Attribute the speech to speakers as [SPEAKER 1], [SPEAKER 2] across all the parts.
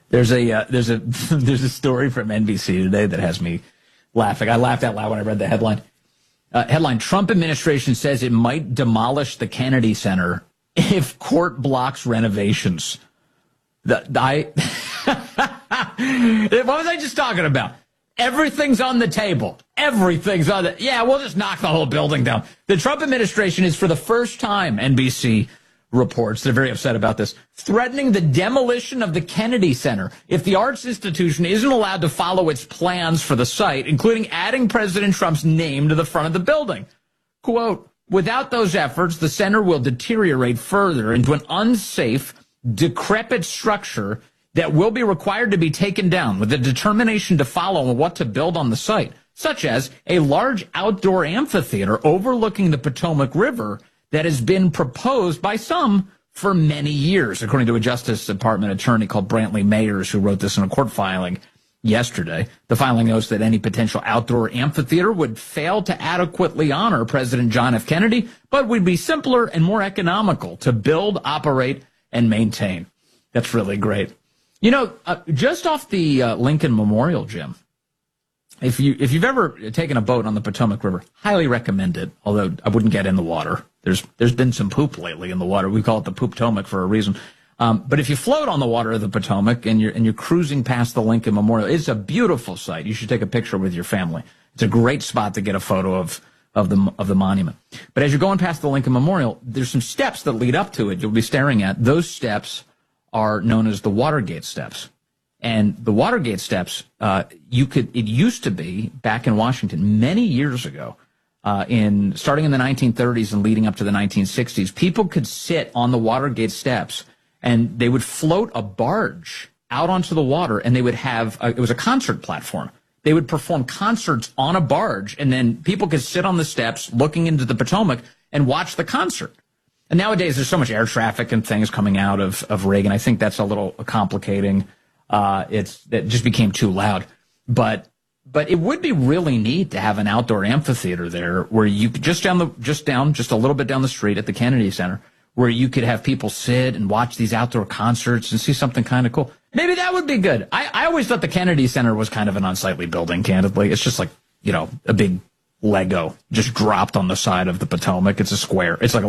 [SPEAKER 1] There's a story from NBC today that has me laughing. I laughed out loud when I read the headline. Headline: Trump administration says it might demolish the Kennedy Center if court blocks renovations. What was I just talking about? Everything's on the table. Everything's on the... Yeah, we'll just knock the whole building down. The Trump administration is, for the first time, NBC reports, they're very upset about this, threatening the demolition of the Kennedy Center if the arts institution isn't allowed to follow its plans for the site, including adding President Trump's name to the front of the building. Quote, without those efforts, the center will deteriorate further into an unsafe, decrepit structure that will be required to be taken down with a determination to follow on what to build on the site, such as a large outdoor amphitheater overlooking the Potomac River that has been proposed by some for many years, according to a Justice Department attorney called Brantley Mayers, who wrote this in a court filing yesterday. The filing notes that any potential outdoor amphitheater would fail to adequately honor President John F. Kennedy, but would be simpler and more economical to build, operate, and maintain. That's really great. You know, just off the Lincoln Memorial, Jim, if you've ever taken a boat on the Potomac River, highly recommend it, although I wouldn't get in the water. There's been some poop lately in the water. We call it the Poop-tomac for a reason. But if you float on the water of the Potomac and you're cruising past the Lincoln Memorial, it's a beautiful sight. You should take a picture with your family. It's a great spot to get a photo of the monument. But as you're going past the Lincoln Memorial, there's some steps that lead up to it you'll be staring at. Those steps are known as the Watergate steps. And the Watergate steps, it used to be back in Washington many years ago, starting in the 1930s and leading up to the 1960s, people could sit on the Watergate steps and they would float a barge out onto the water, and they would have, it was a concert platform. They would perform concerts on a barge, and then people could sit on the steps looking into the Potomac and watch the concert. And nowadays, there's so much air traffic and things coming out of Reagan. I think that's a little complicating. It just became too loud. But it would be really neat to have an outdoor amphitheater there where you could just a little bit down the street at the Kennedy Center, where you could have people sit and watch these outdoor concerts and see something kind of cool. Maybe that would be good. I always thought the Kennedy Center was kind of an unsightly building, candidly. It's just like, a big Lego just dropped on the side of the Potomac. It's a square. It's like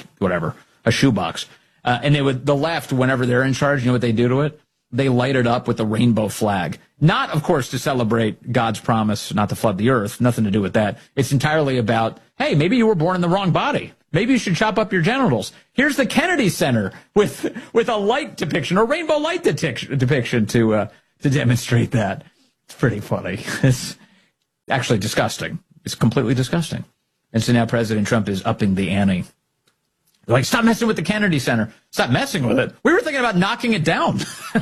[SPEAKER 1] a shoebox. And the left, whenever they're in charge, you know what they do to it? They light it up with a rainbow flag. Not, of course, to celebrate God's promise not to flood the earth. Nothing to do with that. It's entirely about, hey, maybe you were born in the wrong body. Maybe you should chop up your genitals. Here's the Kennedy Center with a light depiction, or rainbow light depiction to demonstrate that. It's pretty funny. It's actually disgusting. It's completely disgusting. And so now President Trump is upping the ante. Like, stop messing with the Kennedy Center. Stop messing with it. We were thinking about knocking it down.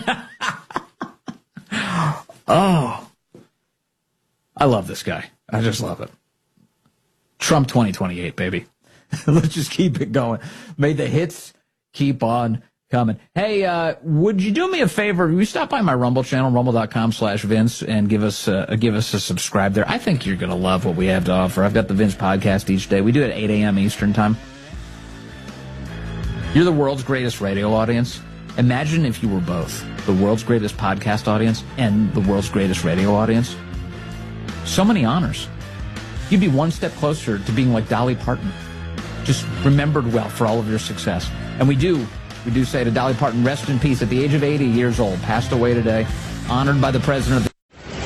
[SPEAKER 1] Oh, I love this guy. I just love it. Trump 2028, baby. Let's just keep it going. May the hits keep on coming. Hey, would you do me a favor? Will you stop by my Rumble channel, rumble.com/Vince, and give us a subscribe there? I think you're going to love what we have to offer. I've got the Vince podcast each day. We do it at 8 a.m. Eastern time. You're the world's greatest radio audience. Imagine if you were both the world's greatest podcast audience and the world's greatest radio audience. So many honors. You'd be one step closer to being like Dolly Parton. Just remembered well for all of your success. And we do say to Dolly Parton, rest in peace at the age of 80 years old, passed away today, honored by the president of the...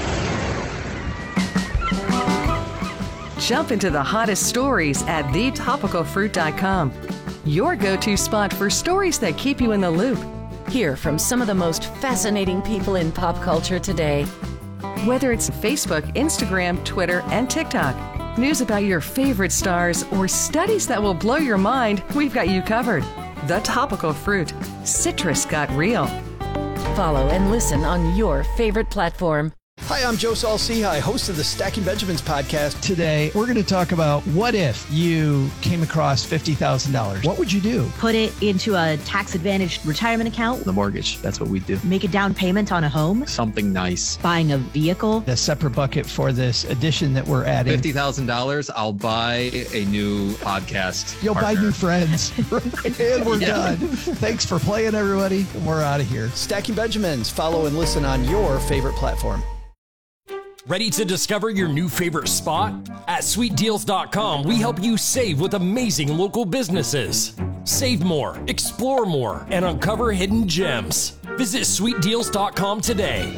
[SPEAKER 2] Jump into the hottest stories at thetopicalfruit.com. Your go-to spot for stories that keep you in the loop.
[SPEAKER 3] Hear from some of the most fascinating people in pop culture today.
[SPEAKER 2] Whether it's Facebook, Instagram, Twitter, and TikTok, news about your favorite stars, or studies that will blow your mind, we've got you covered. The Topical Fruit. Citrus got real.
[SPEAKER 3] Follow and listen on your favorite platform.
[SPEAKER 4] Hi, I'm Joe Saul-Sehy, host of the Stacking Benjamins podcast.
[SPEAKER 5] Today, we're going to talk about what if you came across $50,000? What would you do?
[SPEAKER 6] Put it into a tax-advantaged retirement account.
[SPEAKER 7] The mortgage, that's what we do.
[SPEAKER 6] Make a down payment on a home.
[SPEAKER 7] Something nice.
[SPEAKER 6] Buying a vehicle.
[SPEAKER 5] A separate bucket for this addition that we're adding.
[SPEAKER 7] $50,000, I'll buy a new podcast.
[SPEAKER 5] You'll
[SPEAKER 7] partner.
[SPEAKER 5] buy new friends. And we're done. Thanks for playing, everybody. And we're out of here.
[SPEAKER 4] Stacking Benjamins. Follow and listen on your favorite platform.
[SPEAKER 8] Ready to discover your new favorite spot? At sweetdeals.com, we help you save with amazing local businesses. Save more, explore more, and uncover hidden gems. Visit sweetdeals.com today.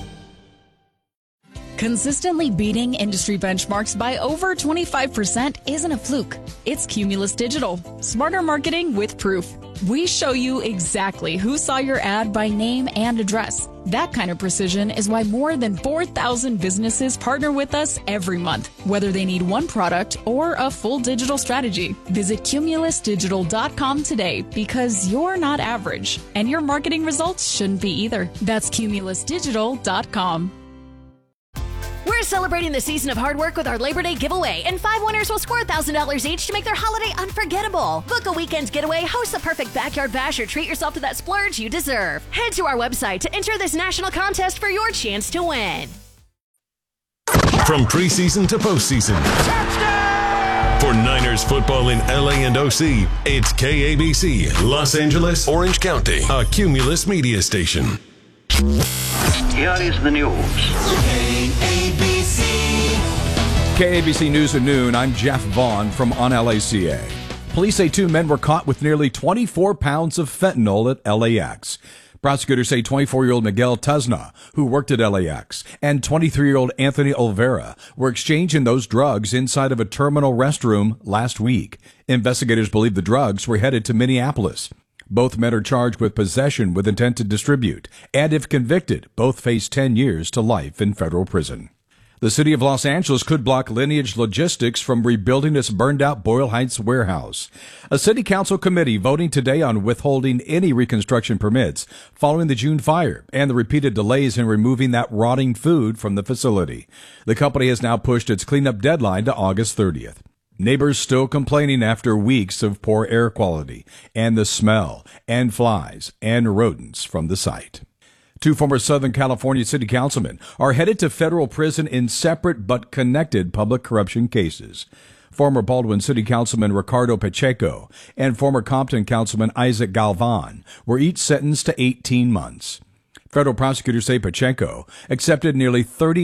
[SPEAKER 9] Consistently beating industry benchmarks by over 25% isn't a fluke. It's Cumulus Digital. Smarter marketing with proof. We show you exactly who saw your ad by name and address. That kind of precision is why more than 4,000 businesses partner with us every month, whether they need one product or a full digital strategy. Visit cumulusdigital.com today because you're not average, and your marketing results shouldn't be either. That's cumulusdigital.com.
[SPEAKER 3] We're celebrating the season of hard work with our Labor Day giveaway, and 5 winners will score $1,000 each to make their holiday unforgettable. Book a weekend getaway, host the perfect backyard bash, or treat yourself to that splurge you deserve. Head to our website to enter this national contest for your chance to win.
[SPEAKER 10] From preseason to postseason. Touchdown! For Niners football in LA and OC, it's KABC, Los Angeles, Orange County, a Cumulus media station.
[SPEAKER 11] Here is the news.
[SPEAKER 12] KABC News at noon. I'm Jeff Vaughn from On LACA. Police say 2 men were caught with nearly 24 pounds of fentanyl at LAX. Prosecutors say 24-year-old Miguel Tuzna, who worked at LAX, and 23-year-old Anthony Olvera were exchanging those drugs inside of a terminal restroom last week. Investigators believe the drugs were headed to Minneapolis. Both men are charged with possession with intent to distribute, and if convicted, both face 10 years to life in federal prison. The city of Los Angeles could block Lineage Logistics from rebuilding its burned-out Boyle Heights warehouse. A city council committee voting today on withholding any reconstruction permits following the June fire and the repeated delays in removing that rotting food from the facility. The company has now pushed its cleanup deadline to August 30th. Neighbors still complaining after weeks of poor air quality and the smell and flies and rodents from the site. 2 former Southern California city councilmen are headed to federal prison in separate but connected public corruption cases. Former Baldwin City Councilman Ricardo Pacheco and former Compton Councilman Isaac Galvan were each sentenced to 18 months. Federal prosecutors say Pacheco accepted nearly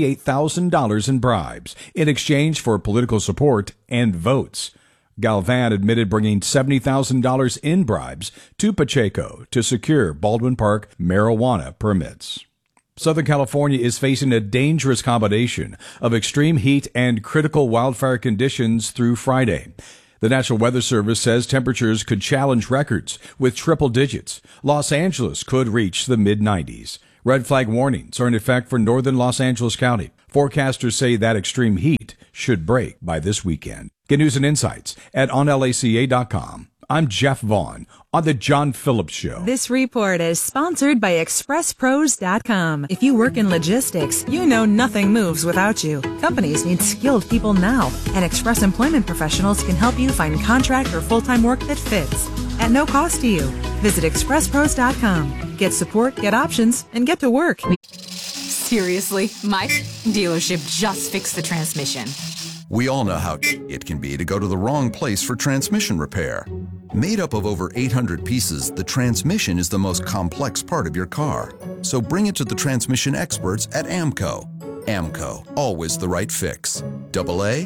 [SPEAKER 12] $38,000 in bribes in exchange for political support and votes. Galvan admitted bringing $70,000 in bribes to Pacheco to secure Baldwin Park marijuana permits. Southern California is facing a dangerous combination of extreme heat and critical wildfire conditions through Friday. The National Weather Service says temperatures could challenge records with triple digits. Los Angeles could reach the mid-90s. Red flag warnings are in effect for northern Los Angeles County. Forecasters say that extreme heat should break by this weekend. Get news and insights at onlaca.com. I'm Jeff Vaughn on The John Phillips Show.
[SPEAKER 13] This report is sponsored by ExpressPros.com. If you work in logistics, you know nothing moves without you. Companies need skilled people now, and Express Employment Professionals can help you find contract or full-time work that fits at no cost to you. Visit ExpressPros.com. Get support, get options, and get to work.
[SPEAKER 14] Seriously, my dealership just fixed the transmission.
[SPEAKER 15] We all know how it can be to go to the wrong place for transmission repair. Made up of over 800 pieces, the transmission is the most complex part of your car. So bring it to the transmission experts at AMCO. AMCO, always the right fix. AA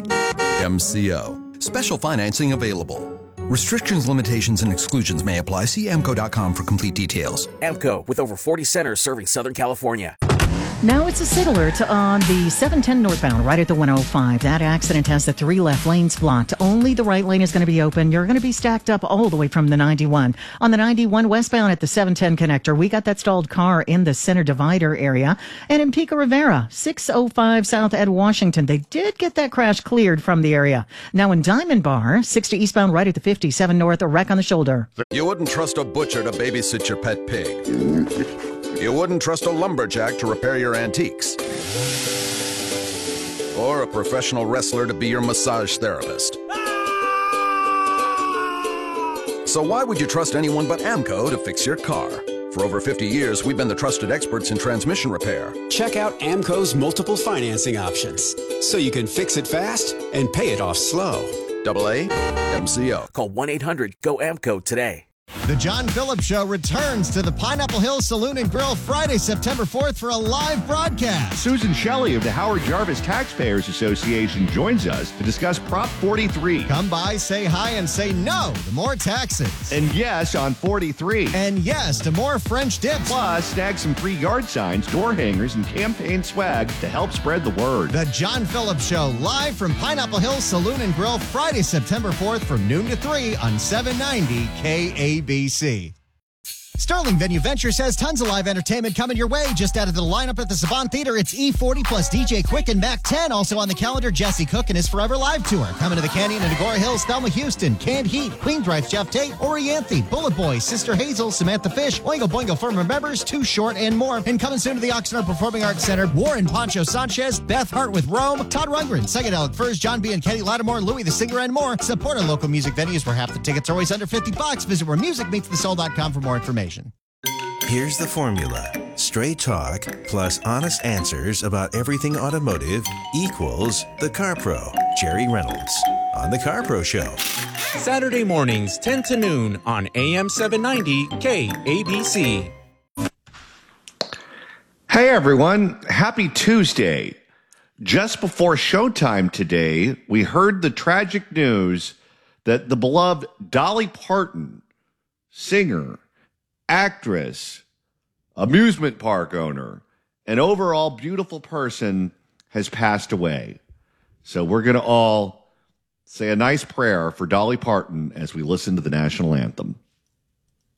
[SPEAKER 15] MCO. Special financing available. Restrictions, limitations, and exclusions may apply. See AMCO.com for complete details.
[SPEAKER 16] AMCO, with over 40 centers serving Southern California.
[SPEAKER 17] Now it's a SID alert on the 710 northbound, right at the 105. That accident has the 3 left lanes blocked. Only the right lane is going to be open. You're going to be stacked up all the way from the 91. On the 91 westbound at the 710 connector, we got that stalled car in the center divider area. And in Pico Rivera, 605 south at Washington, they did get that crash cleared from the area. Now in Diamond Bar, 60 eastbound, right at the 57 north, a wreck on the shoulder.
[SPEAKER 18] You wouldn't trust a butcher to babysit your pet pig. You wouldn't trust a lumberjack to repair your antiques.
[SPEAKER 15] or a professional wrestler to be your massage therapist. So why would you trust anyone but AMCO to fix your car? For over 50 years, we've been the trusted experts in transmission repair.
[SPEAKER 19] Check out AMCO's multiple financing options, so you can fix it fast and pay it off slow.
[SPEAKER 15] AA MCO.
[SPEAKER 16] Call 1-800-GO-AMCO today.
[SPEAKER 20] The John Phillips Show returns to the Pineapple Hill Saloon and Grill Friday, September 4th for a live broadcast.
[SPEAKER 21] Susan Shelley of the Howard Jarvis Taxpayers Association joins us to discuss Prop 43.
[SPEAKER 20] Come by, say hi, and say no to more taxes.
[SPEAKER 21] And yes on 43.
[SPEAKER 20] And yes to more French dips.
[SPEAKER 21] Plus, snag some free yard signs, door hangers, and campaign swag to help spread the word.
[SPEAKER 20] The John Phillips Show, live from Pineapple Hill Saloon and Grill Friday, September 4th from noon to 3 on 790 KABC. Sterling Venue Ventures has tons of live entertainment coming your way. Just added to the lineup at the Savant Theater, it's E40 plus DJ Quick and Mac 10. Also on the calendar, Jesse Cook and his Forever Live Tour. Coming to the Canyon and Agora Hills, Thelma Houston, Canned Heat, Queensrÿche Jeff Tate, Orianthe, Bullet Boy, Sister Hazel, Samantha Fish, Oingo Boingo Former Members, Too Short, and more. And coming soon to the Oxnard Performing Arts Center, Warren Poncho Sanchez, Beth Hart with Rome, Todd Rundgren, Psychedelic Furs, John B. and Kenny Lattimore, Louis the Singer, and more. Support our local music venues where half the tickets are always under $50. Visit wheremusicmeetsthesoul.com for more information.
[SPEAKER 22] Here's the formula. Straight talk plus honest answers about everything automotive equals The Car Pro. Jerry Reynolds on The Car Pro Show.
[SPEAKER 23] Saturday mornings, 10 to noon on AM 790 KABC.
[SPEAKER 21] Hey everyone, happy Tuesday. Just before showtime today, we heard the tragic news that the beloved Dolly Parton, singer, actress, amusement park owner, an overall beautiful person, has passed away. So we're going to all say a nice prayer for Dolly Parton as we listen to the national anthem.